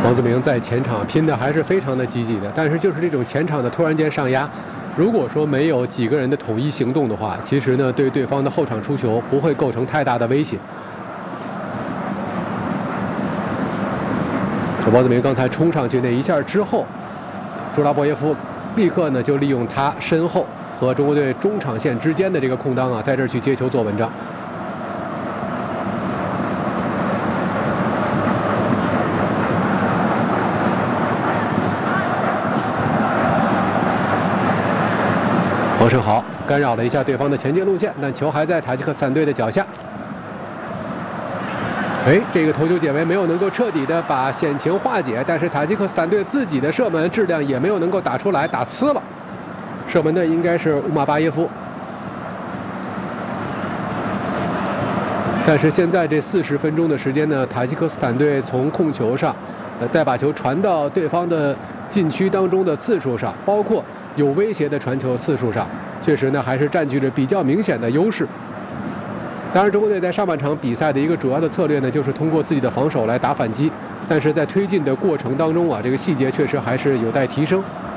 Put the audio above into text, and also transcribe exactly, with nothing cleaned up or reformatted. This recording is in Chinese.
王子铭在前场拼的还是非常的积极的，但是就是这种前场的突然间上压，如果说没有几个人的统一行动的话，其实呢对对方的后场出球不会构成太大的威胁。王子铭刚才冲上去那一下之后，朱拉波耶夫立刻呢就利用他身后和中国队中场线之间的这个空当啊，在这儿去接球做文章。黄胜豪干扰了一下对方的前进路线，但球还在塔吉克斯坦队的脚下。哎，这个头球解围没有能够彻底的把险情化解，但是塔吉克斯坦队自己的射门质量也没有能够打出来，打呲了。射门的应该是乌马巴耶夫。但是现在这四十分钟的时间呢，塔吉克斯坦队从控球上，呃，再把球传到对方的禁区当中的次数上，包括有威胁的传球次数上，确实呢还是占据着比较明显的优势。当然，中国队在上半场比赛的一个主要的策略呢，就是通过自己的防守来打反击，但是在推进的过程当中啊，这个细节确实还是有待提升。